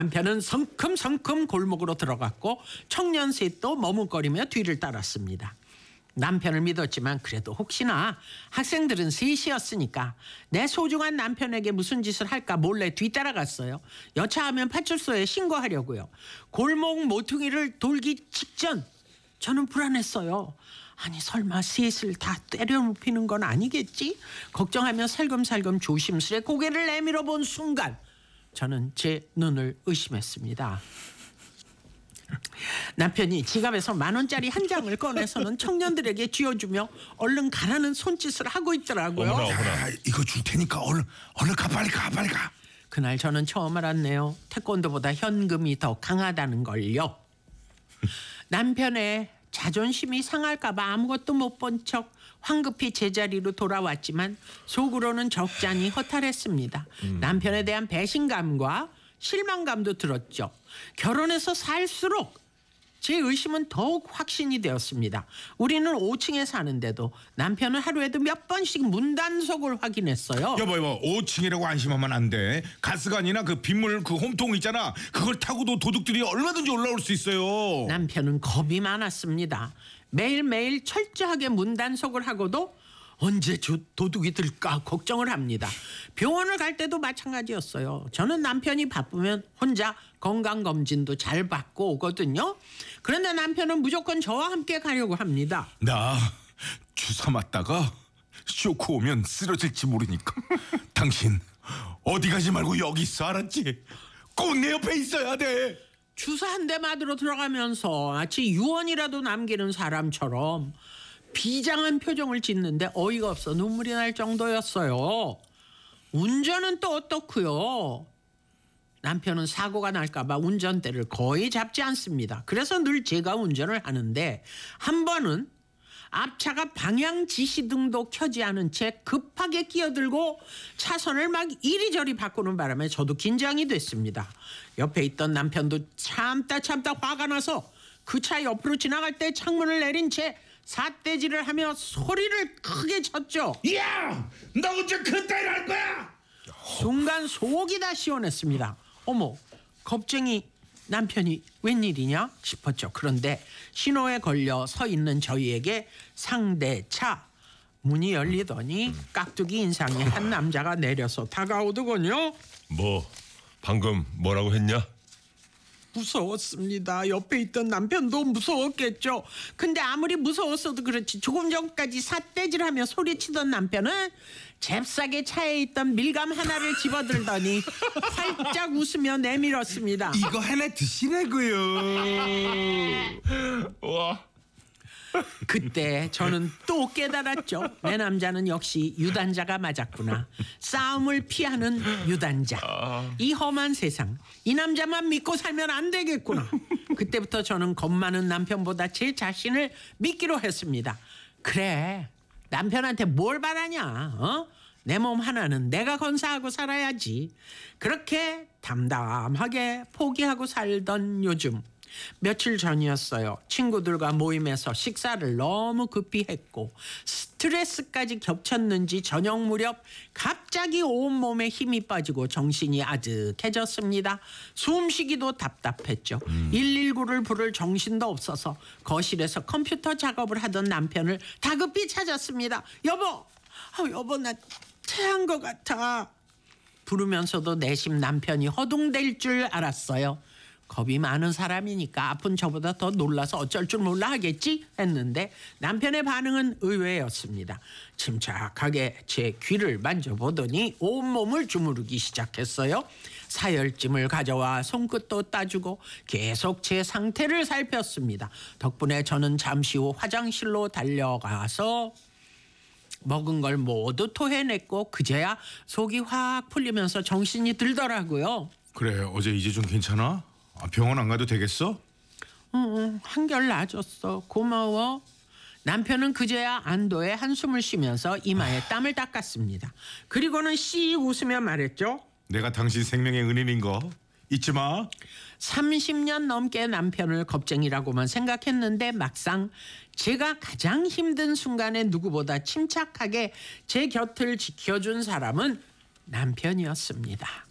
남편은 성큼성큼 골목으로 들어갔고 청년 셋도 머뭇거리며 뒤를 따랐습니다. 남편을 믿었지만 그래도 혹시나 학생들은 셋이었으니까 내 소중한 남편에게 무슨 짓을 할까 몰래 뒤따라갔어요. 여차하면 파출소에 신고하려고요. 골목 모퉁이를 돌기 직전 저는 불안했어요. 아니 설마 셋을 다 때려 눕히는 건 아니겠지? 걱정하며 살금살금 조심스레 고개를 내밀어 본 순간 저는 제 눈을 의심했습니다. 남편이 지갑에서 10,000원짜리 한 장을 꺼내서는 청년들에게 쥐어주며 얼른 가라는 손짓을 하고 있더라고요. 어머나. 이거 줄 테니까 얼른 가, 빨리 가. 그날 저는 처음 알았네요. 태권도보다 현금이 더 강하다는 걸요. 남편의 자존심이 상할까 봐 아무것도 못 본 척 황급히 제자리로 돌아왔지만 속으로는 적잖이 허탈했습니다. 남편에 대한 배신감과 실망감도 들었죠. 결혼해서 살수록 제 의심은 더욱 확신이 되었습니다. 우리는 5층에 사는데도 남편은 하루에도 몇 번씩 문단속을 확인했어요. 여보 5층이라고 안심하면 안 돼. 가스관이나 그 빗물 그 홈통 있잖아. 그걸 타고도 도둑들이 얼마든지 올라올 수 있어요. 남편은 겁이 많았습니다. 매일매일 철저하게 문단속을 하고도 언제 도둑이 들까 걱정을 합니다. 병원을 갈 때도 마찬가지였어요. 저는 남편이 바쁘면 혼자 건강검진도 잘 받고 오거든요. 그런데 남편은 무조건 저와 함께 가려고 합니다. 나 주사 맞다가 쇼크 오면 쓰러질지 모르니까 당신 어디 가지 말고 여기 있어, 알았지? 꼭 내 옆에 있어야 돼. 주사 한 대 맞으러 들어가면서 마치 유언이라도 남기는 사람처럼 비장한 표정을 짓는데 어이가 없어 눈물이 날 정도였어요. 운전은 또 어떻고요? 남편은 사고가 날까 봐 운전대를 거의 잡지 않습니다. 그래서 늘 제가 운전을 하는데 한 번은 앞차가 방향 지시등도 켜지 않은 채 급하게 끼어들고 차선을 막 이리저리 바꾸는 바람에 저도 긴장이 됐습니다. 옆에 있던 남편도 참다 화가 나서 그 차 옆으로 지나갈 때 창문을 내린 채 삿대질을 하며 소리를 크게 쳤죠. 야! 너 언제 그따위로 할 거야? 순간 속이 다 시원했습니다. 어머, 겁쟁이 남편이 웬일이냐 싶었죠. 그런데 신호에 걸려 서 있는 저희에게 상대 차 문이 열리더니 깍두기 인상의 한 남자가 내려서 다가오더군요. 뭐 방금 뭐라고 했냐? 무서웠습니다. 옆에 있던 남편도 무서웠겠죠. 근데 아무리 무서웠어도 그렇지 조금 전까지 삿대질하며 소리치던 남편은 잽싸게 차에 있던 밀감 하나를 집어들더니 활짝 웃으며 내밀었습니다. 이거 하나 드시라고요. 와. 그때 저는 또 깨달았죠. 내 남자는 역시 유단자가 맞았구나. 싸움을 피하는 유단자. 이 험한 세상, 이 남자만 믿고 살면 안 되겠구나. 그때부터 저는 겁 많은 남편보다 제 자신을 믿기로 했습니다. 그래, 남편한테 뭘 바라냐? 내 몸 하나는 내가 건사하고 살아야지. 그렇게 담담하게 포기하고 살던 요즘, 며칠 전이었어요. 친구들과 모임에서 식사를 너무 급히 했고 스트레스까지 겹쳤는지 저녁 무렵 갑자기 온몸에 힘이 빠지고 정신이 아득해졌습니다. 숨쉬기도 답답했죠. 119를 부를 정신도 없어서 거실에서 컴퓨터 작업을 하던 남편을 다급히 찾았습니다. 여보, 여보 나 체한 것 같아. 부르면서도 내심 남편이 허둥댈 줄 알았어요. 겁이 많은 사람이니까 아픈 저보다 더 놀라서 어쩔 줄 몰라 하겠지 했는데 남편의 반응은 의외였습니다. 침착하게 제 귀를 만져보더니 온몸을 주무르기 시작했어요. 사열찜을 가져와 손끝도 따주고 계속 제 상태를 살폈습니다. 덕분에 저는 잠시 후 화장실로 달려가서 먹은 걸 모두 토해냈고 그제야 속이 확 풀리면서 정신이 들더라고요. 그래, 어제 이제 좀 괜찮아? 병원 안 가도 되겠어? 한결 나아졌어. 고마워. 남편은 그제야 안도의 한숨을 쉬면서 이마에 땀을 닦았습니다. 그리고는 씩 웃으며 말했죠. 내가 당신 생명의 은인인 거 잊지 마. 30년 넘게 남편을 겁쟁이라고만 생각했는데 막상 제가 가장 힘든 순간에 누구보다 침착하게 제 곁을 지켜준 사람은 남편이었습니다.